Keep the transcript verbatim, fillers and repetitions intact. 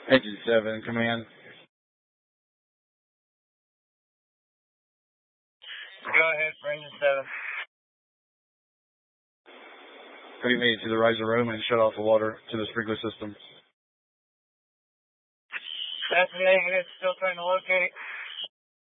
Engine seven, command. Go ahead for engine seven. Have you made it to the riser room and shut off the water to the sprinkler system? That's negative. Still trying to locate it.